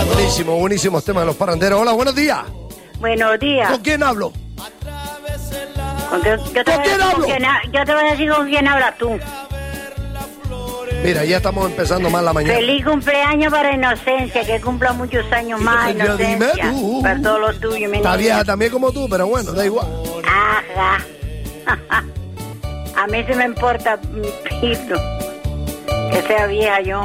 Buenísimo, buenísimos temas de los paranderos. Hola, buenos días. Buenos días. ¿Con quién hablo? Yo te voy a decir con quién hablas tú. Mira, ya estamos empezando mal la mañana. Feliz cumpleaños para Inocencia, que cumpla muchos años más, Inocencia. Dime tú. Para todo lo tuyo, mi Está niña. vieja también como tú, pero bueno, da igual. Ajá. A mí sí me importa mi pito. Que sea vieja yo.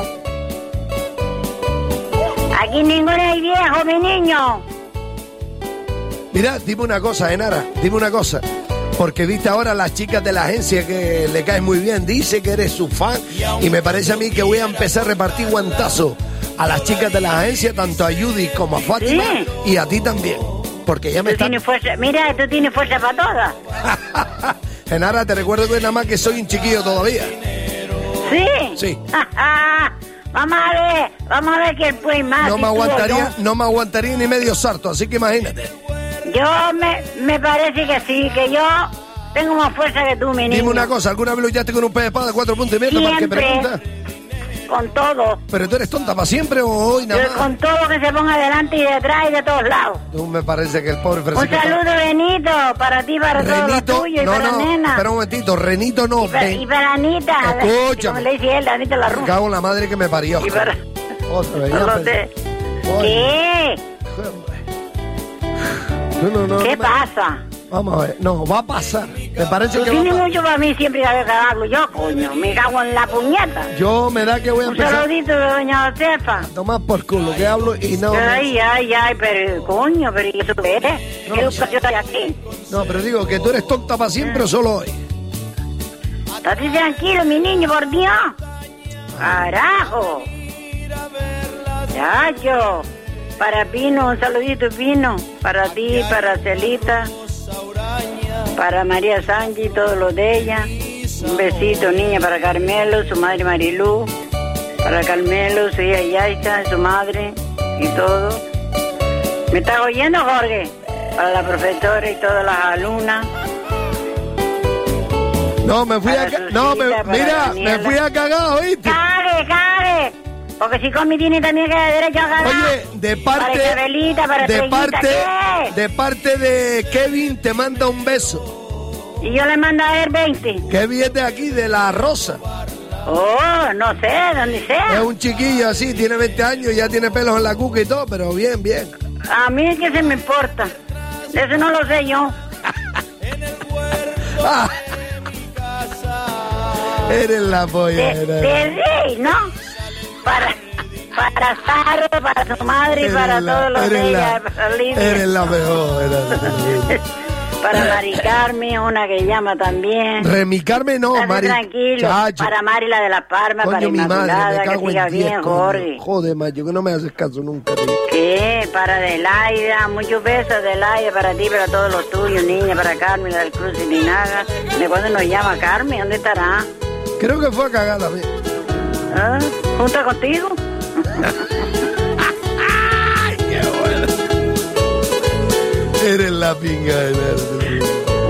Aquí ninguno hay viejo, mi niño. Mira, dime una cosa, Enara, dime una cosa. Porque viste ahora a las chicas de la agencia que le caes muy bien. Dice que eres su fan. Y me parece a mí que voy a empezar a repartir guantazos a las chicas de la agencia, tanto a Judy como a Fátima. Sí. Y a ti también. Porque ya me está... Tienes fuerza. Mira, tú tienes fuerza para todas. Enara, te recuerdo que nada más que soy un chiquillo todavía. ¿Sí? Sí. Vamos a ver quién puede más. No me aguantaría ni medio sarto, así que imagínate. Yo me parece que sí, que yo tengo más fuerza que tú, mi niño. Dime una cosa, ¿alguna vez lo echaste con un pez de espada de 4 puntos y medio? ¿Para qué preguntas? Con todo. ¿Pero tú eres tonta para siempre o hoy nada más? Con todo que se ponga delante y detrás y de todos lados. Tú me parece que el pobre Francisco... Un saludo, Renito, para ti, para todos los tuyos y para nena. Espera un momentito, Renito no. Y para Anita. Escúchame. Como le dice él, Anita la Ruja. Me cago en la madre que me parió. Y para... Otra vez. No lo sé. ¿Qué? No, ¿Qué pasa? Vamos a ver, no, va a pasar. Me parece Tú que tienes mucho para mí siempre que cagarlo yo, coño. Me cago en la puñeta. Yo me da que voy a empezar... Un saludito de doña Josefa. Tomás por culo, que hablo y no... Ay, pero coño, pero ¿y eso qué es? No, ¿Qué educación estoy aquí? No, pero digo que tú eres tonta para siempre o solo hoy. Estate tranquilo, mi niño, por Dios. Carajo. Chacho. Para Pino, un saludito, Pino. Para ti, para Celita. Para María Sánchez y todos los de ella. Un besito, niña, para Carmelo, su madre Marilú. Para Carmelo, su hija Yaisa, su madre y todo. ¿Me estás oyendo, Jorge? Para la profesora y todas las alumnas. No, me fui me fui a cagar, ¿oíste? ¡Cague! Porque si Comi tiene también que derecho a ganar. Oye, de parte de Kevin te manda un beso. Y yo le mando a él 20. Kevin es de aquí, de La Rosa. Oh, no sé, donde sea. Es un chiquillo así, tiene 20 años, ya tiene pelos en la cuca y todo, pero bien. A mí es que se me importa. Eso no lo sé yo. Eres la polla. Sí, ¿no? Para Saro, para su madre y para todos los de ella. Eres la mejor. Para Mari Carmen, una que llama también. Remi Carmen no, Mari. Tranquilo. Chacho. Para Mari, la de Las Palmas, coño, para Inmaculada, que siga bien, Jorge. Joder, macho, que no me haces caso nunca. ¿Qué? Para Adelaida, muchos besos, Adelaida, para ti, para todos los tuyos, niña, para Carmen, la del Cruz y Linaga. ¿De cuándo nos llama Carmen? ¿Dónde estará? Creo que fue a cagar también. ¿Ah? ¿Junta contigo? ¡Ay, qué bueno! Eres la pinga, Enara.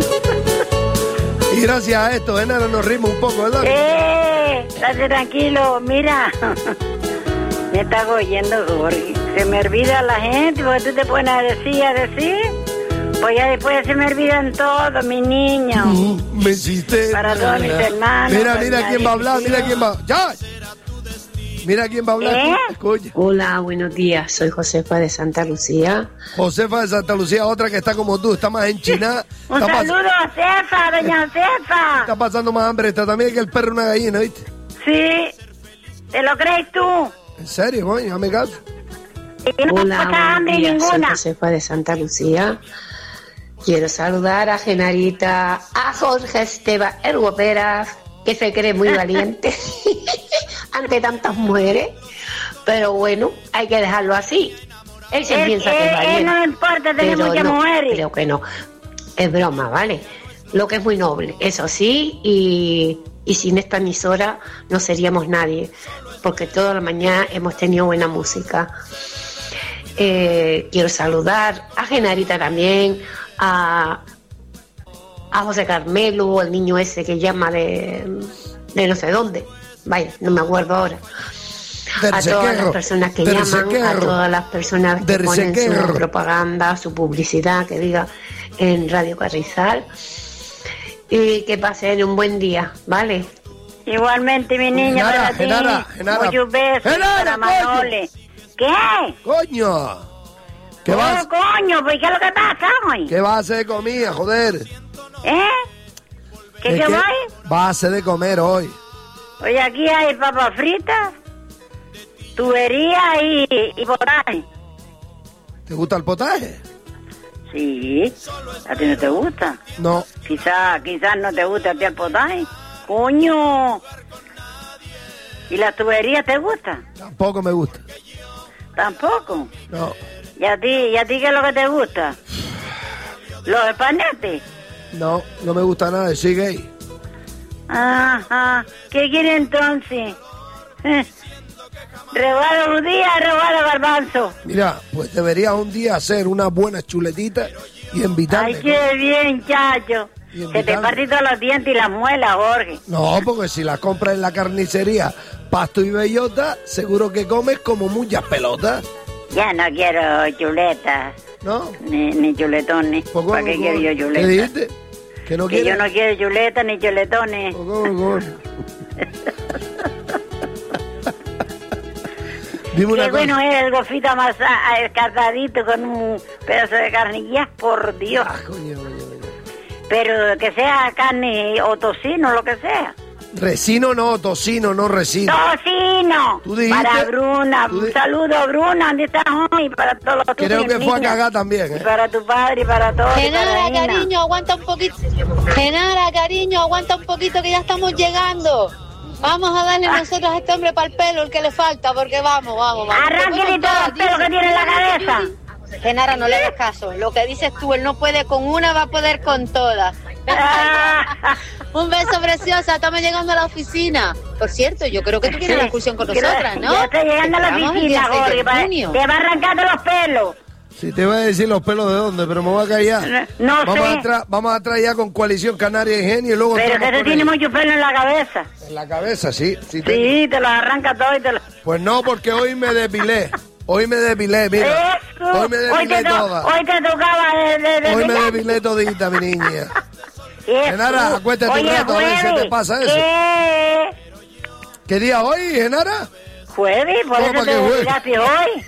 Y gracias a esto, Enara, nos rimos un poco, ¿verdad? Estate tranquilo, mira. Me estás oyendo, Jorge. Se me olvida la gente, porque tú te pones a decir. Pues ya después se me olvidan todos, mis niños. Me hiciste... Para todos mis hermanos. Mira quién va a hablar, mira quién va... ¡Ya! Mira quién va a hablar. Escucha. Hola, buenos días. Soy Josefa de Santa Lucía. Josefa de Santa Lucía, otra que está como tú, está más enchinada. Un saludo, Josefa, doña Josefa. Está pasando más hambre esta también que el perro una gallina, ¿viste? Sí. ¿Te lo crees tú? ¿En serio, coño? Dame caso. Hola, buenos días. Soy Josefa de Santa Lucía. Quiero saludar a Genarita, a Jorge Esteban Ergoperas, que se cree muy valiente ante tantas mujeres, pero bueno, hay que dejarlo así. Él se piensa que es valiente. No le importa tener muchas mujeres. Creo que no. Es broma, ¿vale? Lo que es muy noble, eso sí, y sin esta emisora no seríamos nadie, porque toda la mañana hemos tenido buena música. Quiero saludar a Genarita también, a José Carmelo, el niño ese que llama de no sé dónde, vaya, no me acuerdo ahora, a todas las personas que llaman, a todas las personas que ponen su propaganda, su publicidad, que diga en Radio Carrizal, y que pasen un buen día, ¿vale? Igualmente, mi niña, para ti. Muchos besos para Manole. ¿Qué? ¡Coño! ¿Qué vas? Coño, pues ¿qué es lo que pasa hoy? ¿Qué vas a hacer de comida, joder? ¿Qué voy? Vas a hacer de comer hoy. Hoy aquí hay papas fritas, tubería y potaje. ¿Te gusta el potaje? Sí. ¿A ti no te gusta? No. Quizás no te gusta a ti el potaje. ¡Coño! ¿Y la tubería te gusta? Tampoco me gusta. ¿Tampoco? No. ¿Y a ti qué es lo que te gusta? ¿Los espanetes? No me gusta nada, soy gay. Ajá. ¿Qué quiere entonces? Rebalo judía, rebalo garbanzo. Mira, pues deberías un día hacer una buena chuletita y invitarme. Ay, qué bien, chacho. Se te partí todos los dientes y las muelas, Jorge. No, porque si la compras en la carnicería Pasto y Bellota, seguro que comes como muchas pelotas. Ya no quiero chuletas. ¿No? Ni chuletones. ¿Para qué quiero yo chuletas? ¿Qué dijiste? ¿Que no quieres? Yo no quiero chuletas ni chuletones. Dime una qué cosa. Bueno es el gofito más escartadito con un pedazo de carnilla, por Dios. Coño. Pero que sea carne o tocino, lo que sea. Resino no, tocino, no resino. ¡Tocino! Para Bruna, un saludo, Bruna, ¿dónde estás hoy? Para todos los creo que fue a cagar también, ¿eh? Para tu padre y para todos. Genara, cariño, aguanta un poquito. Genara, cariño, aguanta un poquito que ya estamos llegando. Vamos a darle nosotros a este hombre para el pelo, el que le falta, porque vamos. Arránquele todos los pelos que tiene en la cabeza. Genara, no le hagas caso. Lo que dices tú, él no puede con una, va a poder con todas. Un beso, preciosa. Estamos llegando a la oficina. Por cierto, yo creo que tú tienes la excursión con nosotras, ¿no? Ya estoy llegando a la oficina, Jorge. Te va a arrancarte los pelos. Sí, te voy a decir los pelos de dónde, pero me voy a callar. No sé. Vamos a entrar ya con Coalición Canaria Ingenio y luego... Pero que tú tienes mucho pelo en la cabeza. En la cabeza, sí. Sí, te los arranca todo y te los... Pues no, porque hoy me depilé. Mira. Eso. Hoy me depilé toda. Hoy te tocaba hoy me depilé todita, mi niña. Genara, acuéstate un rato, a ver si te pasa eso. ¿Qué día hoy, Genara? Jueves, por eso te depilaste hoy.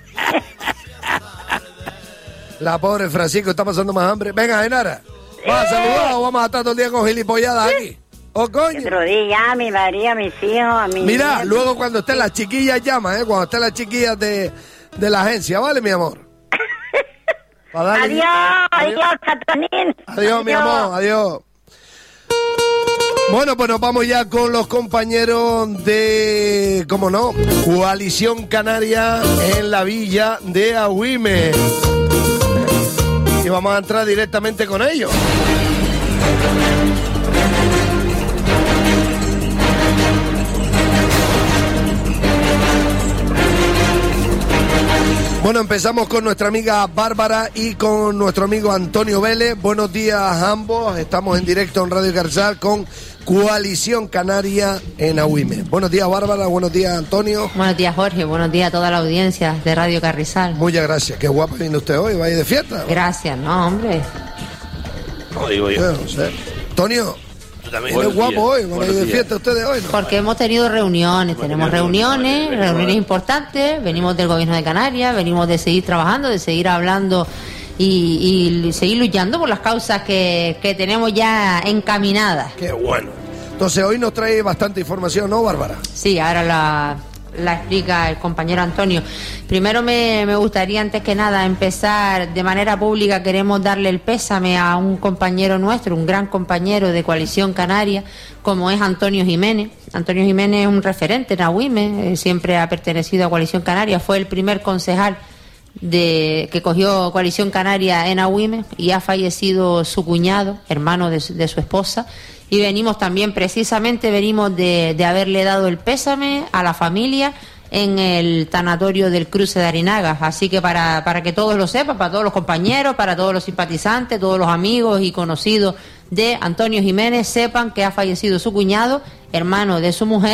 La pobre Francisco está pasando más hambre. Venga, Genara, ¿vas a saludar o vamos a estar todo el día con gilipolladas aquí? ¡Oh, coño! Otro día, a mi marido, a mis hijos, a mi... Mira, nieto. luego cuando estén las chiquillas llama, cuando estén las chiquillas de la agencia, ¿vale, mi amor? Adiós, Catonín. Adiós, mi amor, adiós. Bueno, pues nos vamos ya con los compañeros de, ¿cómo no? Coalición Canaria en la villa de Agüime. Y vamos a entrar directamente con ellos. Bueno, empezamos con nuestra amiga Bárbara y con nuestro amigo Antonio Vélez. Buenos días a ambos. Estamos en directo en Radio Carrizal con Coalición Canaria en Agüime. Buenos días, Bárbara. Buenos días, Antonio. Buenos días, Jorge. Buenos días a toda la audiencia de Radio Carrizal. Muchas gracias. Qué guapa viene usted hoy. ¿Va a ir de fiesta? Gracias, no, hombre. No, digo yo. No sé. Antonio, tú también eres guapo hoy. ¿Van a ir de fiesta ustedes hoy? ¿No? Porque hemos tenido reuniones. Tenemos reuniones importantes. Venimos del gobierno de Canarias. Venimos de seguir trabajando, de seguir hablando y seguir luchando por las causas que tenemos ya encaminadas. Qué bueno. Entonces hoy nos trae bastante información, ¿no, Bárbara? Sí, ahora la explica el compañero Antonio. Primero me gustaría, antes que nada, empezar de manera pública. Queremos darle el pésame a un compañero nuestro, un gran compañero de Coalición Canaria, como es Antonio Jiménez. Antonio Jiménez es un referente en Agüime, siempre ha pertenecido a Coalición Canaria, fue el primer concejal que cogió Coalición Canaria en Agüime, y ha fallecido su cuñado, hermano de su esposa, y venimos también, precisamente venimos de haberle dado el pésame a la familia en el tanatorio del Cruce de Arinaga. Así que para que todos lo sepan, para todos los compañeros, para todos los simpatizantes, todos los amigos y conocidos de Antonio Jiménez, sepan que ha fallecido su cuñado, hermano de su mujer,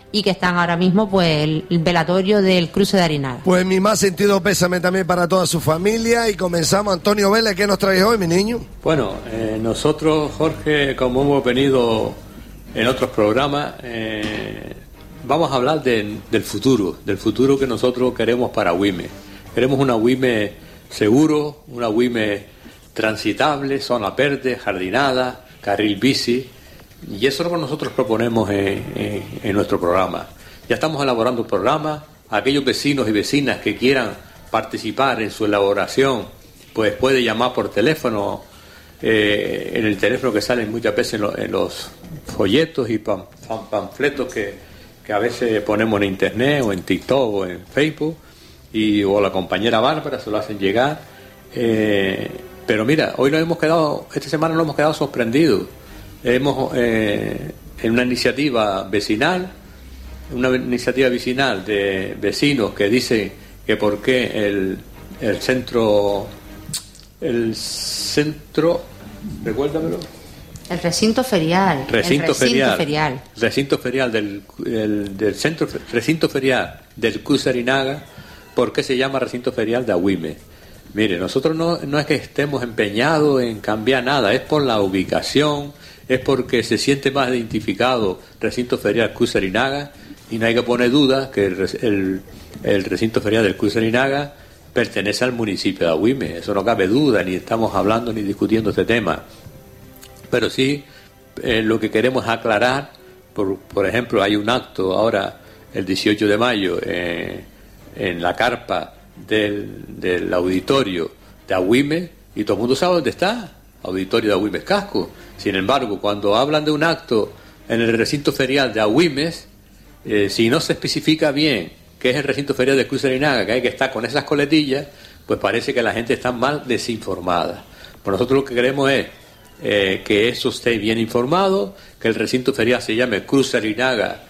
y que están ahora mismo pues el velatorio del cruce de Arinaga. Pues mi más sentido pésame también para toda su familia y comenzamos. Antonio Vélez, ¿qué nos traes hoy, mi niño? Bueno, nosotros, Jorge, como hemos venido en otros programas, vamos a hablar del futuro que nosotros queremos para Güímez. Queremos una Güímez seguro, una Güímez transitable, zona verde, jardinada, carril bici, y eso es lo que nosotros proponemos en nuestro programa. Ya estamos elaborando un programa. Aquellos vecinos y vecinas que quieran participar en su elaboración, pues puede llamar por teléfono, en el teléfono que salen muchas veces en los folletos y panfletos que a veces ponemos en internet o en TikTok o en Facebook, o la compañera Bárbara se lo hacen llegar. Pero mira, esta semana nos hemos quedado sorprendidos. En una iniciativa vecinal de vecinos que dicen que por qué el centro, recuérdamelo. El recinto ferial. Recinto ferial del centro, recinto ferial del Cruce Arinaga, ¿por qué se llama recinto ferial de Agüime? Mire, nosotros no es que estemos empeñados en cambiar nada, es por la ubicación, es porque se siente más identificado recinto ferial Cruce Arinaga, y no hay que poner duda que el recinto ferial del Cruce Arinaga pertenece al municipio de Agüime. Eso no cabe duda, ni estamos hablando ni discutiendo este tema. Pero sí, lo que queremos es aclarar, por ejemplo, hay un acto ahora, el 18 de mayo, en la carpa del auditorio de Agüime, y todo el mundo sabe dónde está, auditorio de Agüimes Casco. Sin embargo, cuando hablan de un acto en el recinto ferial de Agüimes, si no se especifica bien qué es el recinto ferial de Cruce Arinaga, que hay que estar con esas coletillas, pues parece que la gente está mal desinformada. Pues nosotros lo que queremos es que eso esté bien informado, que el recinto ferial se llame Cruce Arinaga,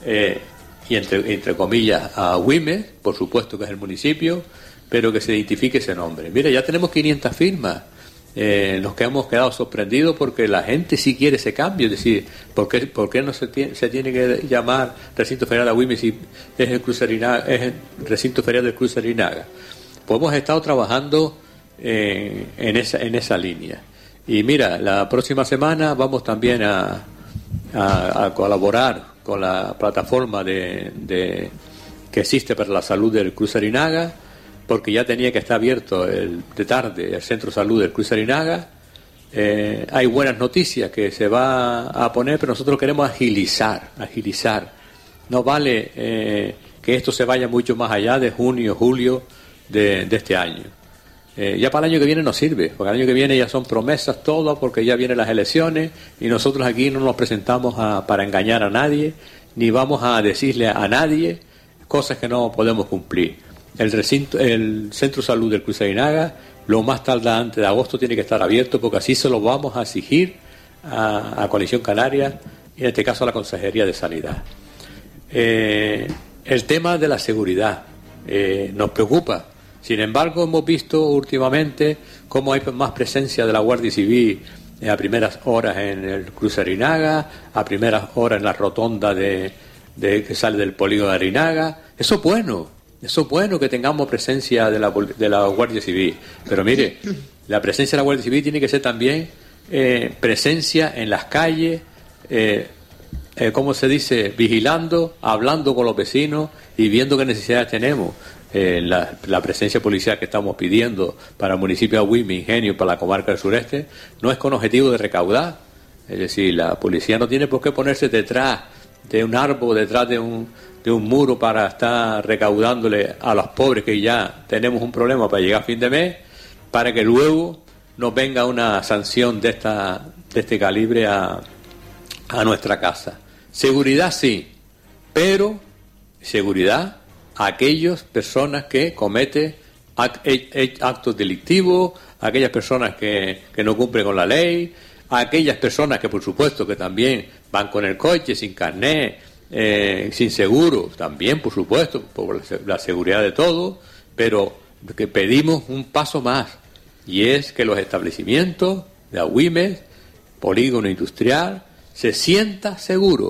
y entre comillas a Agüimes, por supuesto que es el municipio, pero que se identifique ese nombre. Mire, ya tenemos 500 firmas. Nos hemos quedado sorprendidos porque la gente sí quiere ese cambio, es decir, ¿por qué no se tiene que llamar recinto ferial de Agüimes si es el recinto ferial del Cruce Arinaga? Pues hemos estado trabajando en esa línea. Y mira, la próxima semana vamos también a colaborar con la plataforma que existe para la salud del Cruce Arinaga, porque ya tenía que estar abierto de tarde el centro de salud del Cruce Arinaga. Hay buenas noticias que se va a poner, pero nosotros queremos agilizar. No vale que esto se vaya mucho más allá de junio, julio de este año. Ya para el año que viene no sirve, porque el año que viene ya son promesas todas, porque ya vienen las elecciones y nosotros aquí no nos presentamos para engañar a nadie, ni vamos a decirle a nadie cosas que no podemos cumplir. El centro de salud del Cruce Arinaga, lo más tarde antes de agosto, tiene que estar abierto, porque así se lo vamos a exigir a Coalición Canaria y en este caso a la Consejería de Sanidad. El tema de la seguridad nos preocupa. Sin embargo, hemos visto últimamente cómo hay más presencia de la Guardia Civil a primeras horas en el Cruce Arinaga, a primeras horas en la rotonda que sale del polígono de Arinaga. Eso es bueno que tengamos presencia de la Guardia Civil. Pero mire, la presencia de la Guardia Civil tiene que ser también presencia en las calles, ¿cómo se dice? Vigilando, hablando con los vecinos y viendo qué necesidades tenemos. La presencia policial que estamos pidiendo para el municipio de Agüime, Ingenio, para la comarca del sureste, no es con objetivo de recaudar. Es decir, la policía no tiene por qué ponerse detrás de un árbol, detrás de un muro para estar recaudándole a los pobres, que ya tenemos un problema para llegar a fin de mes, para que luego nos venga una sanción de este calibre a nuestra casa. Seguridad sí, pero seguridad a aquellas personas que cometen actos delictivos, a aquellas personas que no cumplen con la ley, a aquellas personas que por supuesto que también van con el coche sin carnet, sin seguro, también por supuesto, por la seguridad de todos, pero que pedimos un paso más, y es que los establecimientos de Agüimes, polígono industrial, se sienta seguro.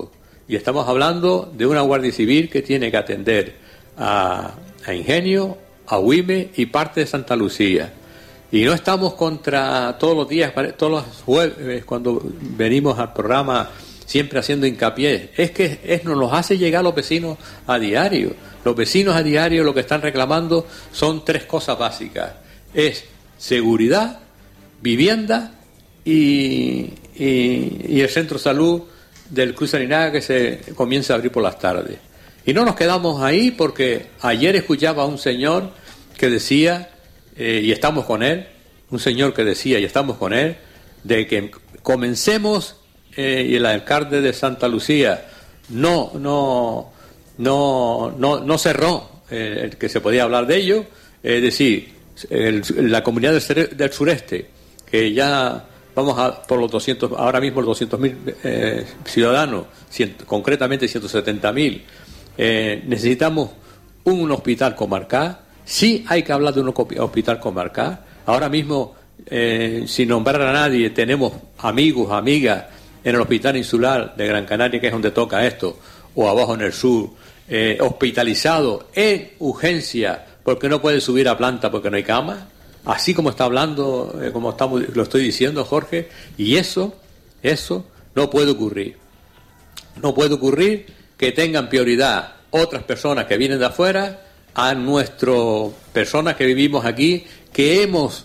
y estamos hablando de una Guardia Civil que tiene que atender a Ingenio, a Huime y parte de Santa Lucía. Y no estamos contra todos los días, todos los jueves, cuando venimos al programa, siempre haciendo hincapié. Es que nos los hace llegar los vecinos a diario. Los vecinos a diario lo que están reclamando son 3 cosas básicas. Es seguridad, vivienda y el centro de salud del Cruz Arinaga, que se comienza a abrir por las tardes. Y no nos quedamos ahí, porque ayer escuchaba a un señor que decía, y estamos con él, un señor que decía, y estamos con él, de que comencemos, y el alcalde de Santa Lucía no cerró el que se podía hablar de ello, es decir, la comunidad del sureste, que ya vamos por los 200, ahora mismo los 200.000 ciudadanos, concretamente 170.000, necesitamos un hospital comarcal. Sí hay que hablar de un hospital comarcal. Ahora mismo, sin nombrar a nadie, tenemos amigos, amigas en el hospital insular de Gran Canaria, que es donde toca esto, o abajo en el sur, hospitalizado en urgencia porque no puede subir a planta porque no hay cama, así como está hablando, lo estoy diciendo, Jorge, y eso no puede ocurrir. No puede ocurrir que tengan prioridad otras personas que vienen de afuera a nuestras personas que vivimos aquí, que hemos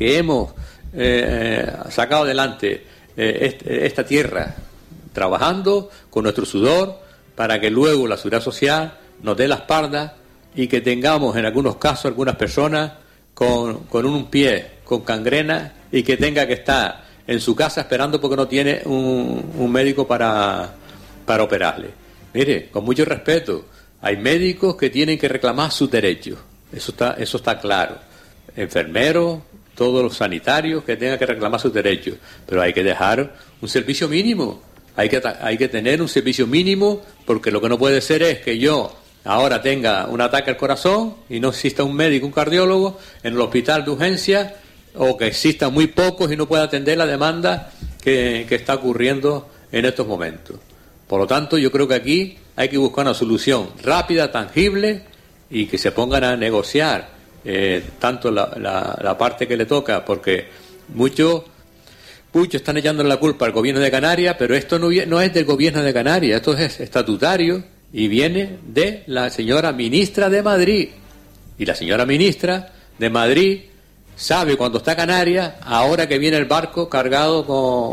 sacado adelante esta tierra trabajando con nuestro sudor, para que luego la Seguridad Social nos dé la espalda, y que tengamos en algunos casos algunas personas con un pie con gangrena y que tenga que estar en su casa esperando porque no tiene un médico para operarle. Mire, con mucho respeto, hay médicos que tienen que reclamar sus derechos, eso está claro, enfermeros, todos los sanitarios que tengan que reclamar sus derechos, pero hay que dejar un servicio mínimo, hay que tener un servicio mínimo, porque lo que no puede ser es que yo ahora tenga un ataque al corazón y no exista un médico, un cardiólogo en el hospital de urgencia, o que existan muy pocos y no pueda atender la demanda que está ocurriendo en estos momentos. Por lo tanto, yo creo que aquí hay que buscar una solución rápida, tangible, y que se pongan a negociar tanto la parte que le toca, porque muchos están echando la culpa al gobierno de Canarias, pero esto no es del gobierno de Canarias, esto es estatutario y viene de la señora ministra de Madrid. Y la señora ministra de Madrid sabe cuando está Canarias, ahora que viene el barco cargado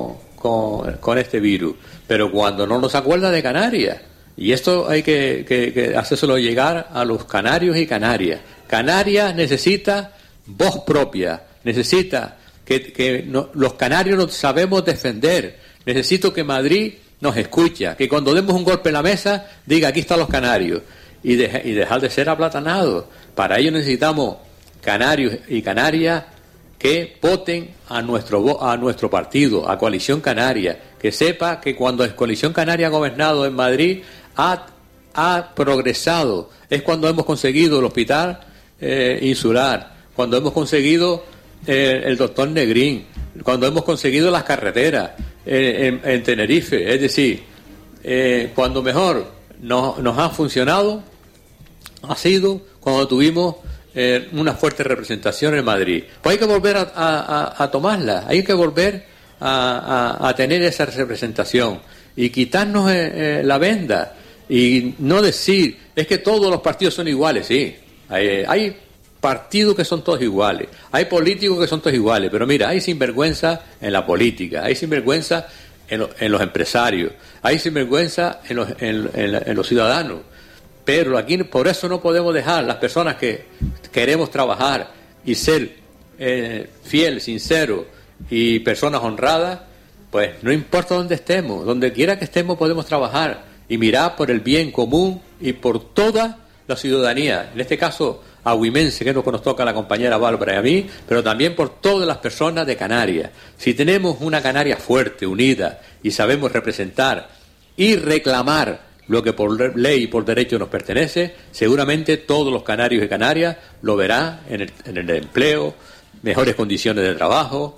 con este virus, pero cuando no nos acuerda de Canarias. Y esto hay que hacérselo llegar a los canarios y canarias. Canarias necesita voz propia, necesita que los canarios nos sabemos defender. Necesito que Madrid nos escuche, que cuando demos un golpe en la mesa diga aquí están los canarios, y dejar de ser aplatanados. Para ello necesitamos canarios y canarias que voten a nuestro partido, a Coalición Canaria, que sepa que cuando Coalición Canaria ha gobernado en Madrid ha progresado. Es cuando hemos conseguido el hospital insular, cuando hemos conseguido el doctor Negrín, cuando hemos conseguido las carreteras en Tenerife. Es decir, cuando mejor nos ha funcionado ha sido cuando tuvimos una fuerte representación en Madrid. Pues hay que volver a tomarla, hay que volver a tener esa representación y quitarnos la venda y no decir, es que todos los partidos son iguales. Sí, hay partidos que son todos iguales, hay políticos que son todos iguales, pero mira, hay sinvergüenza en la política, hay sinvergüenza en los empresarios, hay sinvergüenza en los ciudadanos. Pero aquí por eso no podemos dejar las personas que queremos trabajar y ser fiel, sincero y personas honradas, pues no importa dónde estemos, donde quiera que estemos podemos trabajar y mirar por el bien común y por toda la ciudadanía, en este caso ahuimense, que es lo que nos toca a la compañera Bárbara y a mí, pero también por todas las personas de Canarias. Si tenemos una Canarias fuerte, unida, y sabemos representar y reclamar lo que por ley y por derecho nos pertenece, seguramente todos los canarios y canarias lo verán en el empleo, mejores condiciones de trabajo,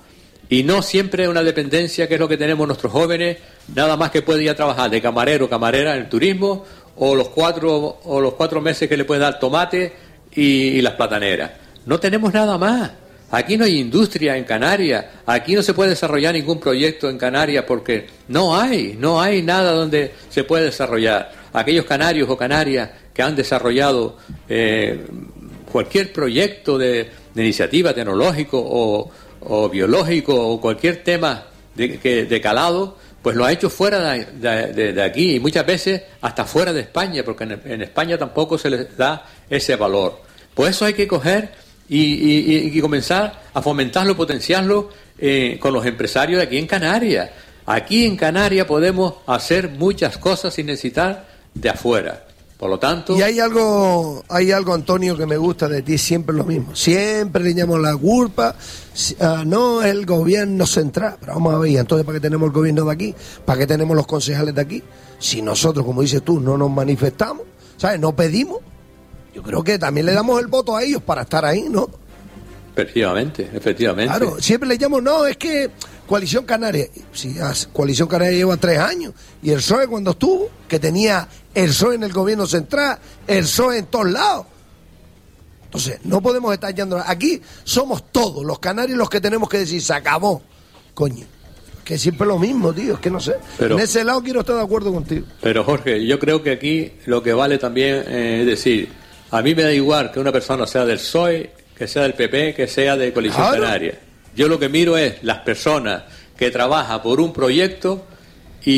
y no siempre una dependencia que es lo que tenemos nuestros jóvenes, nada más que puede ir a trabajar de camarero o camarera en el turismo, o los 4 meses que le puede dar tomate y las plataneras. No tenemos nada más. Aquí no hay industria en Canarias, aquí no se puede desarrollar ningún proyecto en Canarias porque no hay nada donde se puede desarrollar. Aquellos canarios o canarias que han desarrollado cualquier proyecto de iniciativa tecnológico o biológico o cualquier tema de calado, pues lo ha hecho fuera de aquí y muchas veces hasta fuera de España, porque en España tampoco se les da ese valor. Pues eso hay que coger y comenzar a fomentarlo, potenciarlo con los empresarios de aquí en Canarias. Aquí en Canarias podemos hacer muchas cosas sin necesitar de afuera. Por lo tanto... Y hay algo, Antonio, que me gusta de ti, siempre lo mismo. Siempre le llamo la culpa, no es el gobierno central. Pero vamos a ver, entonces, ¿para qué tenemos el gobierno de aquí? ¿Para qué tenemos los concejales de aquí? Si nosotros, como dices tú, no nos manifestamos, ¿sabes? No pedimos. Yo creo que también le damos el voto a ellos para estar ahí, ¿no? Efectivamente. Claro, siempre le llamo, no, es que Coalición Canaria, si Coalición Canaria lleva 3 años, y el PSOE cuando estuvo, que tenía el PSOE en el gobierno central, el PSOE en todos lados. Entonces, no podemos estar yendo. Aquí somos todos los canarios los que tenemos que decir, se acabó, coño. Que siempre es lo mismo, tío, es que no sé. Pero, en ese lado quiero estar de acuerdo contigo. Pero Jorge, yo creo que aquí lo que vale también es decir, a mí me da igual que una persona sea del PSOE, que sea del PP, que sea de Coalición Canaria. Yo lo que miro es las personas que trabajan por un proyecto y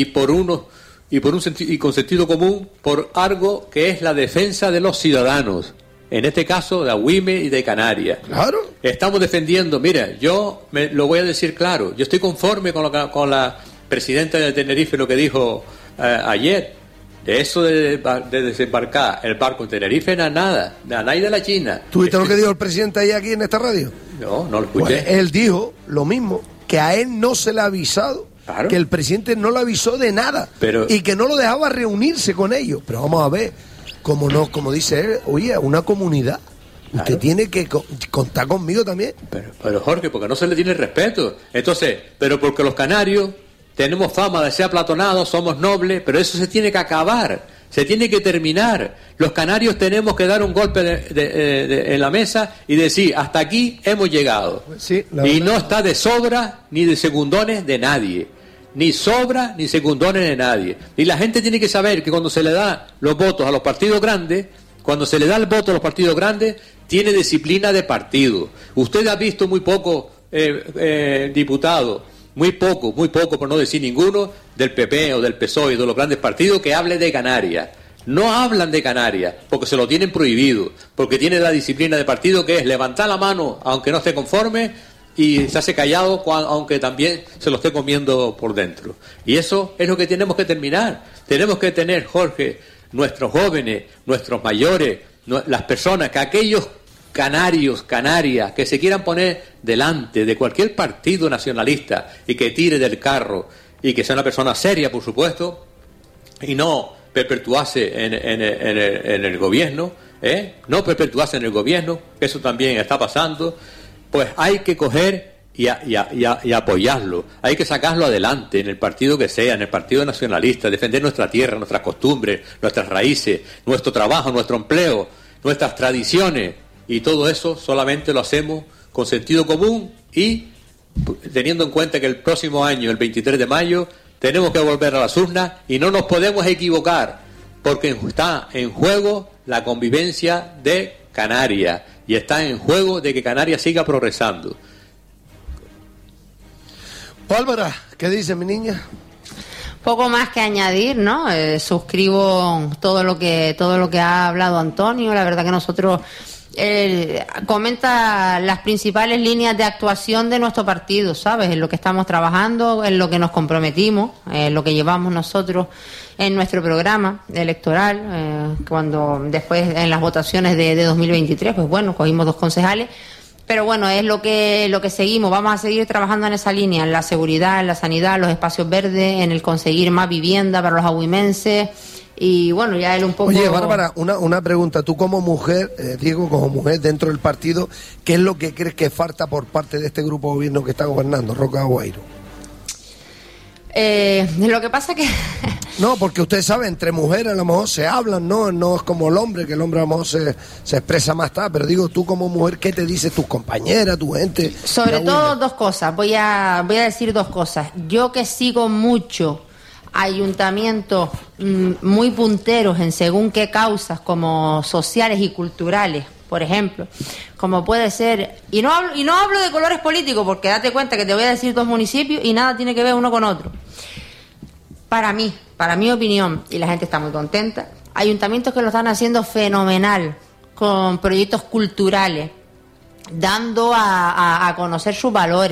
con sentido común por algo que es la defensa de los ciudadanos. En este caso de Agüime y de Canarias. Claro. Estamos defendiendo, mira, yo lo voy a decir claro, yo estoy conforme con la presidenta de Tenerife, lo que dijo ayer. Eso de desembarcar el barco en Tenerife no es nada, a nadie de la China. ¿Tú viste lo que dijo el presidente ahí aquí en esta radio? No lo escuché. Pues él dijo lo mismo, que a él no se le ha avisado, claro, que el presidente no lo avisó de nada, y que no lo dejaba reunirse con ellos. Pero vamos a ver, como dice él, oye, una comunidad, claro, usted tiene que contar conmigo también. Pero Jorge, porque no se le tiene respeto. Entonces, pero porque los canarios tenemos fama de ser aplatonados, somos nobles, pero eso se tiene que acabar, se tiene que terminar. Los canarios tenemos que dar un golpe en la mesa y decir, hasta aquí hemos llegado. Sí, y no está de sobra ni de segundones de nadie. Ni sobra ni segundones de nadie. Y la gente tiene que saber que cuando se le da los votos a los partidos grandes, tiene disciplina de partido. Usted ha visto muy poco diputados, muy poco, por no decir ninguno, del PP o del PSOE, de los grandes partidos que hable de Canarias. No hablan de Canarias, porque se lo tienen prohibido, porque tiene la disciplina de partido que es levantar la mano aunque no esté conforme y se hace callado aunque también se lo esté comiendo por dentro. Y eso es lo que tenemos que terminar. Tenemos que tener, Jorge, nuestros jóvenes, nuestros mayores, las personas, que aquellos canarios, canarias, que se quieran poner delante de cualquier partido nacionalista y que tire del carro y que sea una persona seria, por supuesto, y no perpetuarse en el gobierno, no perpetuarse en el gobierno, eso también está pasando, pues hay que coger y apoyarlo, hay que sacarlo adelante en el partido que sea, en el partido nacionalista, defender nuestra tierra, nuestras costumbres, nuestras raíces, nuestro trabajo, nuestro empleo, nuestras tradiciones. Y todo eso solamente lo hacemos con sentido común y teniendo en cuenta que el próximo año, el 23 de mayo, tenemos que volver a las urnas y no nos podemos equivocar, porque está en juego la convivencia de Canarias y está en juego de que Canarias siga progresando. Bárbara, ¿qué dice mi niña? Poco más que añadir, ¿no? Suscribo todo lo que ha hablado Antonio. La verdad que nosotros comenta las principales líneas de actuación de nuestro partido, ¿sabes? En lo que estamos trabajando, en lo que nos comprometimos, en lo que llevamos nosotros en nuestro programa electoral, cuando después en las votaciones de 2023, pues bueno, cogimos 2 concejales, pero bueno, es lo que seguimos. Vamos a seguir trabajando en esa línea, en la seguridad, en la sanidad, los espacios verdes, en el conseguir más vivienda para los agüimenses, Y bueno, ya él un poco... Oye, Bárbara, una pregunta. Tú como mujer, Diego, como mujer dentro del partido, ¿qué es lo que crees que falta por parte de este grupo de gobierno que está gobernando, Roca Guairo? Lo que pasa que... No, porque usted sabe, entre mujeres a lo mejor se hablan, no es como el hombre, que el hombre a lo mejor se expresa más tarde, pero digo, tú como mujer, ¿qué te dice tus compañeras, tu gente? Sobre todo dos cosas, voy a decir dos cosas. Yo que sigo mucho ayuntamientos muy punteros en según qué causas, como sociales y culturales, por ejemplo, como puede ser, y no hablo de colores políticos, porque date cuenta que te voy a decir dos municipios y nada tiene que ver uno con otro. Para mi opinión, y la gente está muy contenta, ayuntamientos que lo están haciendo fenomenal, con proyectos culturales, dando a conocer sus valores.